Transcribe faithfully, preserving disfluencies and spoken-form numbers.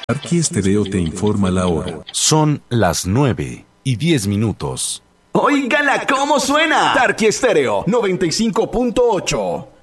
Tarqui Estéreo te informa la hora. Son las nueve y diez minutos. ¡Óigala cómo suena! Tarqui Estéreo noventa y cinco punto ocho.